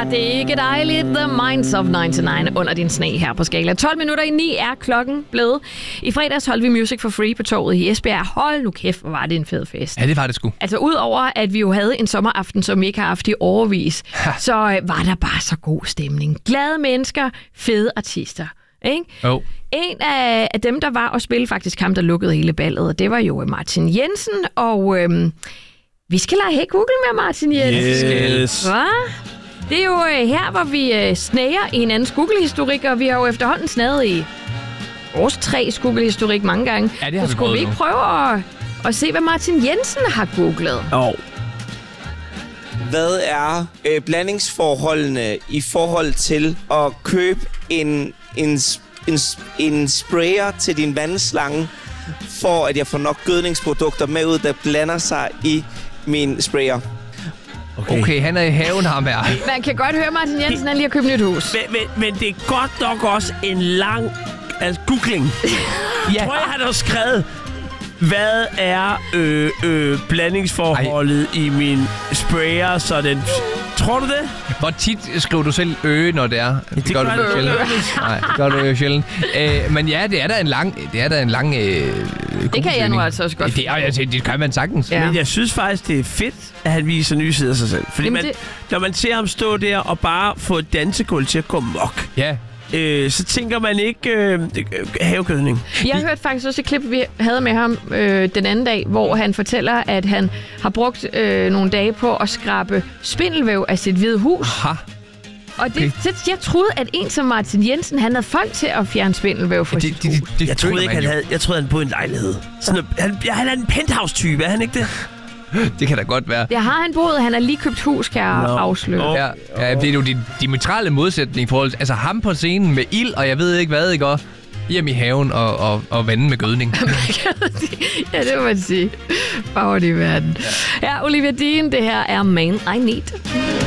Var det ikke dejligt? The Minds of 99 under din sne her på Skala. 12 minutter i 9 er klokken blevet. I fredags holdt vi Music for Free på torvet i Esbjerg. Hold nu kæft, hvor var det en fed fest. Ja, det var det sgu. Altså udover, at vi jo havde en sommeraften, som vi ikke har haft i årevis, så var der bare så god stemning. Glade mennesker, fede artister. Ikke? Oh. En af dem, der var og spille faktisk ham, der lukkede hele ballet, og det var jo Martin Jensen, og vi skal lege Hey Google med Martin Jensen. Yes. Hva? Det er jo her, hvor vi snager i en andens Google-historik, og vi har jo efterhånden snaget i vores 3 Google-historik mange gange. Ja, det har så skulle vi ikke prøve at se, hvad Martin Jensen har googlet? Hvad er blandingsforholdene i forhold til at købe en sprayer til din vandslange, for at jeg får nok gødningsprodukter med ud, der blander sig i min sprayer? Okay, han er i haven, ham her. Man kan godt høre, Martin Jensen er lige at købe nyt hus. Men det er godt nok også en lang googling. Jeg tror, jeg har da skrevet, hvad er blandingsforholdet i min sprayer, så den... Tror du det? Hvor tit skriver du selv når det er? Det gør du sjældent. Nej, det gør du jo sjældent. Men ja, det er da en lang det kan jeg nu altså også godt. Det kan man sagtens. Ja. Men jeg synes faktisk, det er fedt, at han viser nye sider af sig selv. Fordi når man ser ham stå der og bare få et dansegulv til at gå mok, så tænker man ikke havegødning. Jeg hørte faktisk også et klip, vi havde med ham den anden dag, hvor han fortæller, at han har brugt nogle dage på at skrabe spindelvæv af sit hvide hus. Aha. Og jeg troede, at en som Martin Jensen, han havde folk til at fjerne spindelvæv fra sit hus. Jeg troede ikke, jeg troede, han boede i en lejlighed. Han er en penthouse-type, er han ikke det? Det kan da godt være. Ja, har han boet. Han har lige købt hus, kan jeg afsløre. Ja, det er jo de diametrale modsætning i forhold til... Altså ham på scenen med ild, og jeg ved ikke hvad, ikke? Og hjemme i haven og vande med gødning. Ja, det må man sige. Bare i verden. Ja, Olivia Dean, det her er Man I Need.